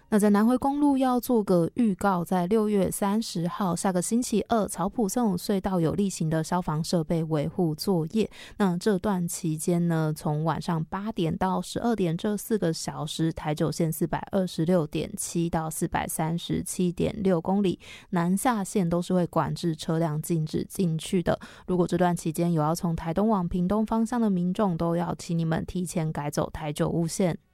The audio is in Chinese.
那在南回公路要做个预告，在6月30号下个星期二，草埔森武隧道有例行的消防设备维护作业。那这段期间呢，从晚上8点到12点这4个小时，台九线426.7到437.6公里，南下线都是会管制车辆禁止进去的。如果这段期间有要从台东往屏东方向的民众，都要请你们提前改走台九雾线。